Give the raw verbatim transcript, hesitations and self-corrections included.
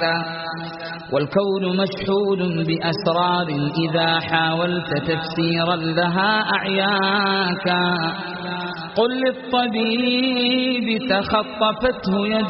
والكون مشحون بأسرار إذا حاولت تفسيرا لها أعياك. قل للطبيب تخطفته يد